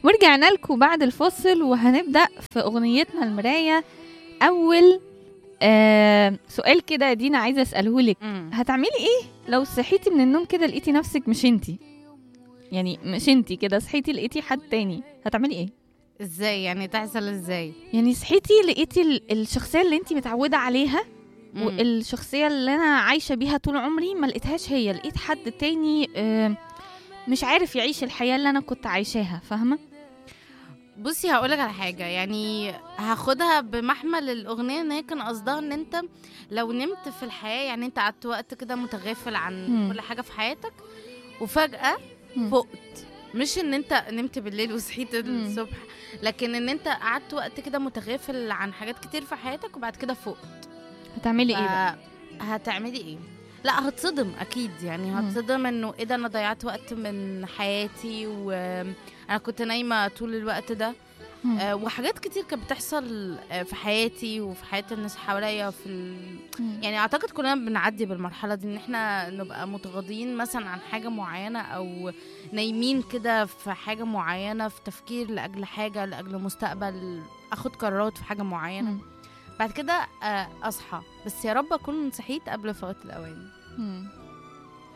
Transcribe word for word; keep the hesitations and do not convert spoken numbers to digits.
ورجعنا لكم بعد الفصل، وهنبدأ في أغنيتنا المراية. أول آه سؤال كده يا دينا عايزة أسأله لك، هتعملي إيه لو صحيتي من النوم كده لقيتي نفسك مش انتي؟ يعني مش انتي كده، صحيتي لقيتي حد تاني، هتعملي إيه؟ ازاي يعني؟ تحصل ازاي؟ يعني صحيتي لقيتي ال- الشخصية اللي انتي متعودة عليها، مم. والشخصية اللي أنا عايشة بيها طول عمري ما لقيتهاش هي، لقيت حد تاني آه مش عارف يعيش الحياة اللي أنا كنت عايشاها، فاهمة؟ بصي هقولك على حاجة، يعني هاخدها بمحمل الأغنية ان هي كان قصدها ان انت لو نمت في الحياة، يعني انت قعدت وقت كده متغافل عن مم. كل حاجة في حياتك وفجأة مم. فقت. مش ان انت نمت بالليل وصحيت مم. الصبح، لكن ان انت قعدت وقت كده متغافل عن حاجات كتير في حياتك وبعد كده فقت. هتعملي إيه بقى؟ هتعملي ايه؟ لا هتصدم اكيد، يعني مم. هتصدم انه ايه ده، انا ضيعت وقت من حياتي وانا كنت نايمه طول الوقت ده. مم. آه، وحاجات كتير كانت بتحصل آه، في حياتي وفي حياة الناس حواليا في ال... مم. يعني اعتقد كلنا بنعدي بالمرحله دي، ان احنا نبقى متغاضين مثلا عن حاجه معينه، او نايمين كده في حاجه معينه، في تفكير لاجل حاجه، لاجل مستقبل، اخد قرارات في حاجه معينه، مم. بعد كده آه، اصحى، بس يا رب اكون صحيت قبل فوات الاوان. مم.